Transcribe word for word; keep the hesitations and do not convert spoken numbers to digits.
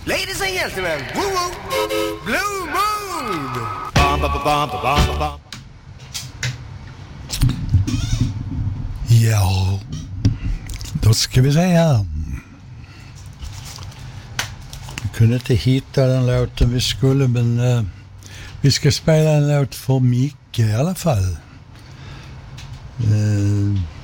Ladies and gentlemen, woo woo, Blue Moon. Bum, bum, bum, bum, bum. Ja, då ska vi säga. Vi kunde inte hitta den låten vi skulle, men uh, vi ska spela en låt för Micke i alla fall. Uh,